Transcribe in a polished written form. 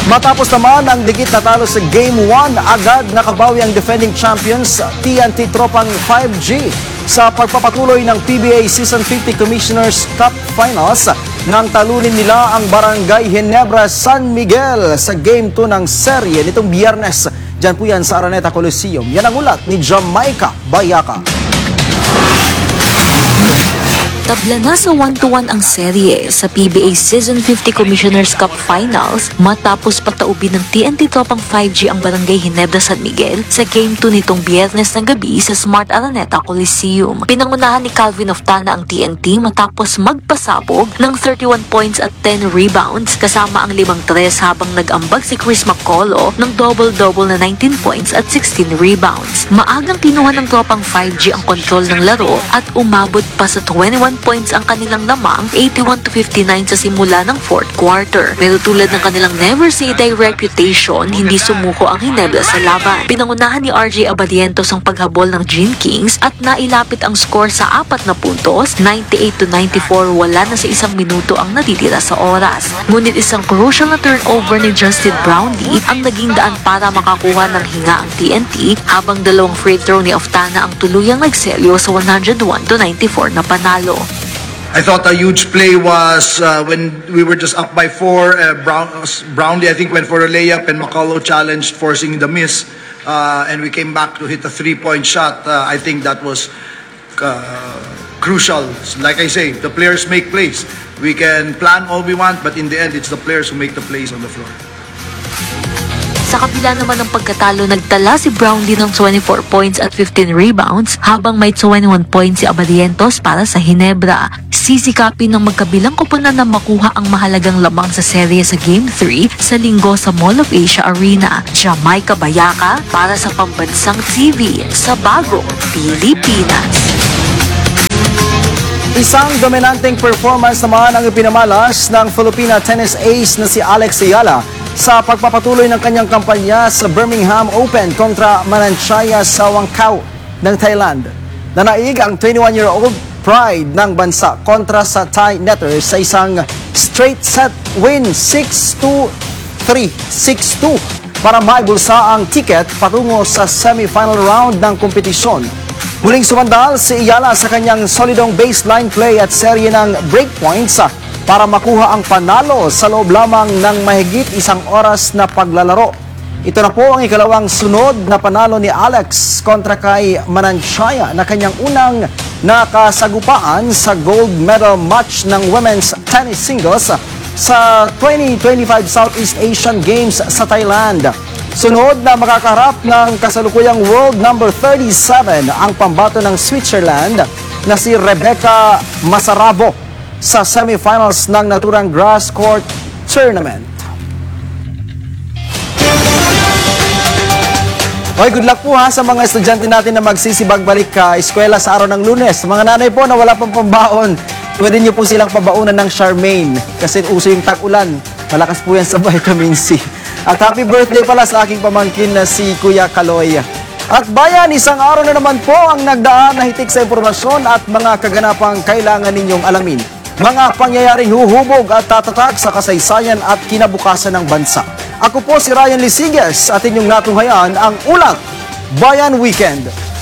Matapos naman ang dikit na talo sa Game 1, agad nakabawi ang defending champions TNT Tropang 5G sa pagpapatuloy ng PBA Season 50 Commissioners Cup Finals nang talunin nila ang Barangay Ginebra San Miguel sa Game 2 ng serye nitong Biyernes. Diyan po yan sa Araneta Coliseum. Yan ang ulat ni Jamaica Bayaka. Tabla na sa 1-1 ang serye sa PBA Season 50 Commissioners Cup Finals matapos pataubin ng TNT Tropang 5G ang Barangay Ginebra San Miguel sa Game 2 nitong Biyernes ng gabi sa Smart Araneta Coliseum. Pinangunahan ni Calvin Oftana ang TNT matapos magpasabog ng 31 points at 10 rebounds kasama ang 5-3 habang nag-ambag si Chris Macolo ng double-double na 19 points at 16 rebounds. Maagang kinuha ng Tropang 5G ang kontrol ng laro at umabot pa sa 21 points ang kanilang lamang 81-59 sa simula ng fourth quarter. Pero tulad ng kanilang never say die reputation, hindi sumuko ang Ginebra sa laban. Pinangunahan ni RJ Abadientos ang paghabol ng Gin Kings at nailapit ang score sa 4 na puntos, 98-94, wala na sa isang minuto ang natitira sa oras. Ngunit isang crucial na turnover ni Justin Brownlee ang naging daan para makakuha ng hinga ang TNT habang dalawang free throw ni Oftana ang tuluyang nagselyo sa 101-94 na panalo. I thought a huge play was when we were just up by 4. Brownlee, I think, went for a layup and McCullough challenged, forcing the miss. And we came back to hit a 3-point shot. I think that was crucial. Like I say, the players make plays. We can plan all we want, but in the end, it's the players who make the plays on the floor. Sa kabila naman ng pagkatalo, nagtala si Brownlee ng 24 points at 15 rebounds habang may 21 points si Abadientos para sa Ginebra. Sisikapin ng magkabilang koponan na makuha ang mahalagang lamang sa serye sa Game 3 sa linggo sa Mall of Asia Arena. Jamaica Bayaka para sa Pambansang TV sa Bagong Pilipinas. Isang dominanteng performance naman ang ipinamalas ng Filipina tennis ace na si Alex Ayala sa pagpapatuloy ng kanyang kampanya sa Birmingham Open kontra Mananchaya Sawangkao ng Thailand. Nanaig ang 21-year-old pride ng bansa kontra sa Thai netter sa isang straight set win 6-2, 3-6-2 para maibulsa ang ticket patungo sa semi-final round ng kompetisyon. Muling sumandal si Ayala sa kanyang solidong baseline play at serye ng breakpoints para makuha ang panalo sa loob lamang ng mahigit isang oras na paglalaro. Ito na po ang ikalawang sunod na panalo ni Alex kontra kay Mananchaya na kanyang unang nakasagupaan sa gold medal match ng women's tennis singles sa 2025 Southeast Asian Games sa Thailand. Sunod na makakaharap ng kasalukuyang world number 37 ang pambato ng Switzerland na si Rebecca Masarabo sa semifinals ng naturang grass court tournament. Okay, good luck po ha sa mga estudyante natin na magsisibag balik ka eskwela sa araw ng Lunes. Mga nanay po na wala pang pambaon, pwede niyo po silang pabaunan ng Charmaine kasi uso yung tag-ulan. Malakas po yan sa vitamin C. At happy birthday pala sa aking pamangkin na si Kuya Kaloy. At bayan, isang araw na naman po ang nagdaan na hitik sa impormasyon at mga kaganapang kailangan ninyong alamin. Mga pangyayaring huhubog at tatatak sa kasaysayan at kinabukasan ng bansa. Ako po si Ryan Lisiges at inyong natunghayan ang Ulat Bayan Weekend.